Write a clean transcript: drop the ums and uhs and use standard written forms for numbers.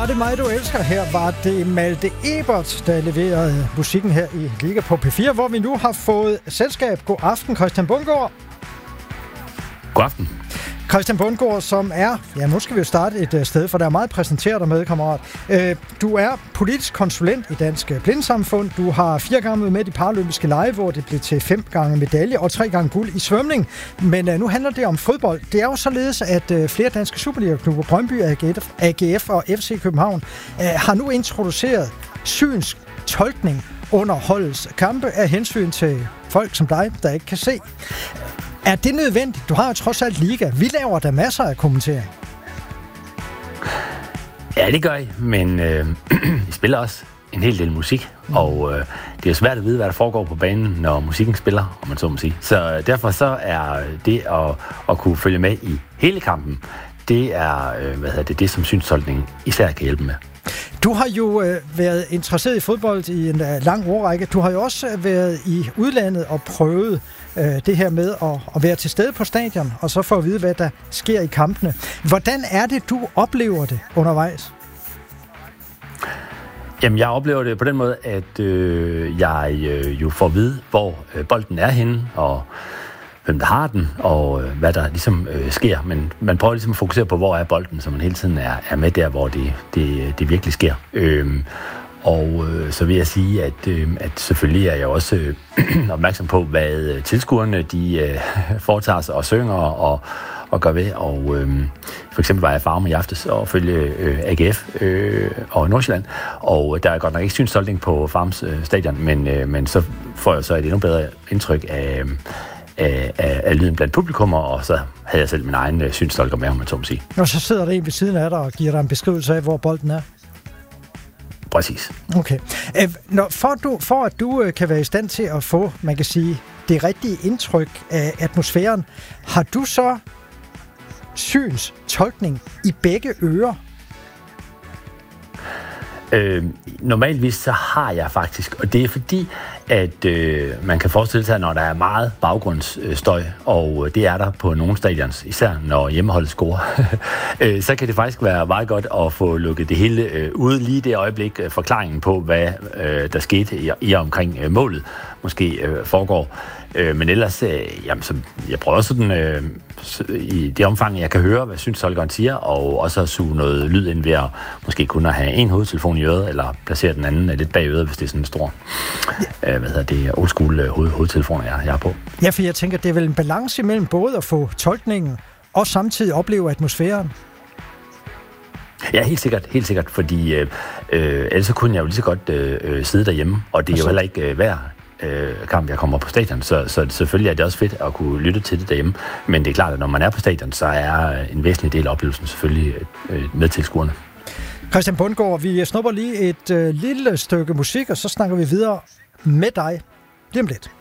det mig, du elsker? Her var det Malte Ebert, der leverede musikken her i Liga på P4, hvor vi nu har fået selskab. God aften, Christian Bundgaard. God aften. Christian Bundgaard, som er, ja, nu skal vi jo starte et sted, for der er meget præsenteret dig med, kammerat. Du er politisk konsulent i Dansk Blindesamfund. Du har 4 gange været med i Paralympiske Lege, hvor det blev til 5 gange medalje og 3 gange guld i svømning. Men nu handler det om fodbold. Det er jo således, at flere danske Superliga-klubber, Brøndby, AGF og FC København, har nu introduceret synsk tolkning under holdets kampe af hensyn til folk som dig, der ikke kan se. Er det nødvendigt? Du har jo trods alt liga. Vi laver da masser af kommentering. Ja, det gør I, men I spiller også en hel del musik, og det er jo svært at vide, hvad der foregår på banen, når musikken spiller, om man så må sige. Så derfor så er det at kunne følge med i hele kampen, det er det som synstolkningen især kan hjælpe med. Du har jo været interesseret i fodbold i en lang årrække. Du har jo også været i udlandet og prøvet det her med at være til stede på stadion, og så få at vide, hvad der sker i kampene. Hvordan er det, du oplever det undervejs? Jamen, jeg oplever det på den måde, at jeg jo får at vide, hvor bolden er henne, og hvem der har den, og hvad der ligesom sker. Men man prøver ligesom at fokusere på, hvor er bolden, så man hele tiden er med der, hvor det virkelig sker. Og så vil jeg sige, at selvfølgelig er jeg også opmærksom på, hvad tilskuerne de foretager sig og synger og gør ved. Og for eksempel var jeg Farum i aftes og følge AGF og Nordsjælland, og der er godt nok ikke synstolkning på Farums stadion, men så får jeg så et endnu bedre indtryk af lyden blandt publikummer, og så havde jeg selv min egen synstolker med, om man så må sige. Og så sidder der en ved siden af dig og giver dig en beskrivelse af, hvor bolden er? Præcis. Okay. For at du kan være i stand til at få, man kan sige, det rigtige indtryk af atmosfæren, har du så synstolkning i begge ører? Normalvis så har jeg faktisk, og det er fordi, at man kan forestille sig, når der er meget baggrundsstøj, og det er der på nogle stadions, især når hjemmeholdet scorer, så kan det faktisk være meget godt at få lukket det hele ud lige det øjeblik, forklaringen på, hvad der skete i omkring målet måske foregår. Men ellers, så jeg prøver sådan i det omfang, jeg kan høre, hvad synstolkeren siger, og også at suge noget lyd ind ved at måske kun at have en hovedtelefon i øret, eller placere den anden lidt bag øret, hvis det er sådan en stor, old school hovedtelefon, jeg har på. Ja, for jeg tænker, det er vel en balance imellem både at få tolkningen og samtidig opleve atmosfæren. Ja, helt sikkert, fordi ellers så kunne jeg jo lige så godt sidde derhjemme, og det er jo heller ikke hver kamp, jeg kommer på stadion, så selvfølgelig er det også fedt at kunne lytte til det derhjemme, men det er klart, at når man er på stadion, så er en væsentlig del af oplevelsen selvfølgelig med tilskuerne. Christian Bundgaard, vi snupper lige et lille stykke musik, og så snakker vi videre med dig lige om lidt.